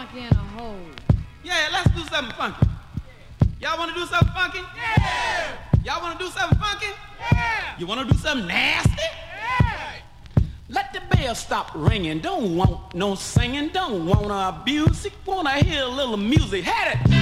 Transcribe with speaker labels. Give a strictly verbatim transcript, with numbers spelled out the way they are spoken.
Speaker 1: funky in a hole.
Speaker 2: Yeah, let's do something funky. Y'all want to do something funky?
Speaker 3: Yeah!
Speaker 2: Y'all want to do something funky?
Speaker 3: Yeah!
Speaker 2: You want to do something nasty?
Speaker 3: Yeah!
Speaker 2: Let the bell stop ringing. Don't want no singing. Don't want to abuse it. Want to hear a little music. Had it.